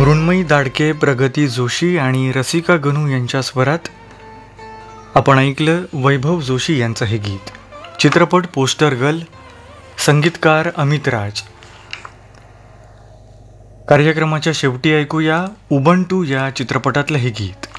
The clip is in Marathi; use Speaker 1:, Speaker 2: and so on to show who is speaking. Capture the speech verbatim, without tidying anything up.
Speaker 1: मृण्मयी दाडके, प्रगती जोशी आणि रसिका गणू यांच्या स्वरात आपण ऐकलं वैभव जोशी यांचं हे गीत. चित्रपट पोस्टर गर्ल, संगीतकार अमित राज. कार्यक्रमाच्या शेवटी ऐकूया उबंटू या चित्रपटातलं हे गीत.